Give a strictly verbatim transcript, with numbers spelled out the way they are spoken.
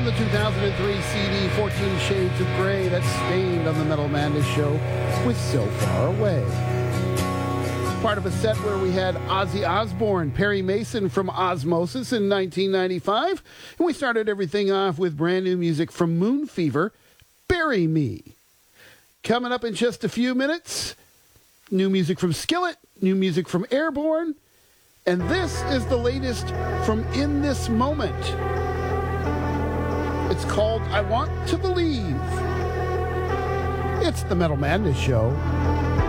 From the two thousand three C D, fourteen Shades of Grey, that's Stained on the Metal Madness Show with So Far Away. Part of a set where we had Ozzy Osbourne, Perry Mason from Osmosis in nineteen ninety-five, and we started everything off with brand new music from Moon Fever, Bury Me. Coming up in just a few minutes, new music from Skillet, new music from Airborne, and this is the latest from In This Moment. It's called I Want to Believe. It's the Metal Madness Show.